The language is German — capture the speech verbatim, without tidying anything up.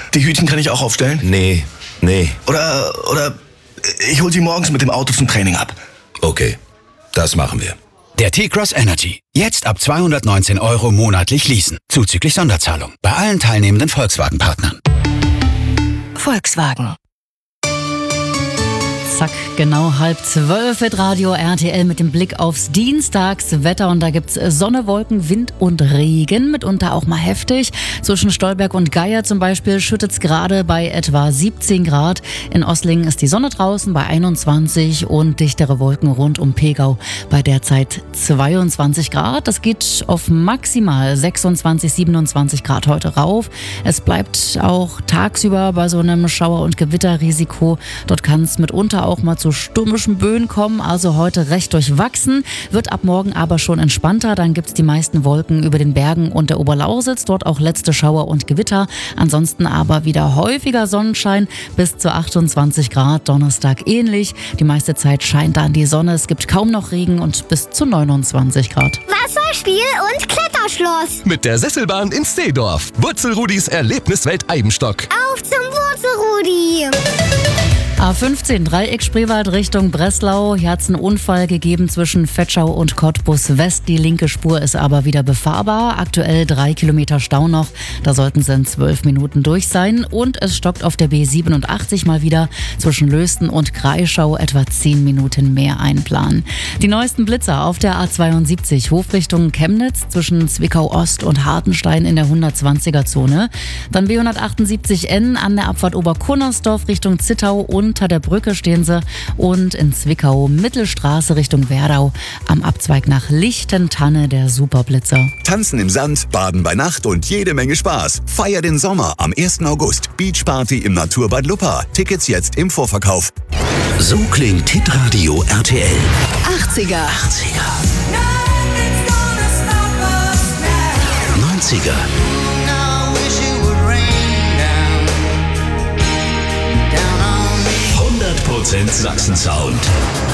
Die Hütchen kann ich auch aufstellen? Nee, nee. Oder, oder ich hol sie morgens mit dem Auto zum Training ab. Okay, das machen wir. Der T-Cross Energy. Jetzt ab zweihundertneunzehn Euro monatlich leasen. Zuzüglich Sonderzahlung. Bei allen teilnehmenden Volkswagen-Partnern. Volkswagen. Zack, genau halb zwölf wird Radio R T L mit dem Blick aufs Dienstagswetter. Und da gibt's Sonne, Wolken, Wind und Regen, mitunter auch mal heftig. Zwischen Stolberg und Geier zum Beispiel schüttet's gerade bei etwa siebzehn Grad. In Osslingen ist die Sonne draußen bei einundzwanzig und dichtere Wolken rund um Pegau bei derzeit zweiundzwanzig Grad. Das geht auf maximal sechsundzwanzig, siebenundzwanzig Grad heute rauf. Es bleibt auch tagsüber bei so einem Schauer- und Gewitterrisiko. Dort kann es mitunter auch auch mal zu stürmischen Böen kommen, also heute recht durchwachsen, wird ab morgen aber schon entspannter. Dann gibt's die meisten Wolken über den Bergen und der Oberlausitz, dort auch letzte Schauer und Gewitter. Ansonsten aber wieder häufiger Sonnenschein bis zu achtundzwanzig Grad, Donnerstag ähnlich. Die meiste Zeit scheint dann die Sonne, es gibt kaum noch Regen und bis zu neunundzwanzig Grad. Wasserspiel und Kletterschloss. Mit der Sesselbahn in Steedorf. Wurzelrudis Erlebniswelt Eibenstock. Auf zum Wurzelrudi. A fünfzehn, Dreieck Spreewald Richtung Breslau. Hier hat es einen Unfall gegeben zwischen Vetschau und Cottbus West. Die linke Spur ist aber wieder befahrbar. Aktuell drei Kilometer Stau noch. Da sollten sie in zwölf Minuten durch sein. Und es stockt auf der B siebenundachtzig mal wieder. Zwischen Lösten und Kreischau etwa zehn Minuten mehr einplanen. Die neuesten Blitzer auf der A zweiundsiebzig, Hofrichtung Chemnitz zwischen Zwickau Ost und Hartenstein in der hundertzwanziger Zone. Dann B hundertachtundsiebzig N an der Abfahrt Oberkunnersdorf Richtung Zittau. Unter der Brücke stehen sie. Und in Zwickau Mittelstraße Richtung Werdau am Abzweig nach Lichtentanne der Superblitzer. Tanzen im Sand, Baden bei Nacht und jede Menge Spaß. Feier den Sommer am ersten August. Beachparty im Naturbad Luppa. Tickets jetzt im Vorverkauf. So klingt Hitradio R T L. achtziger. achtziger. neunziger. hundert Prozent Sachsen-Sound.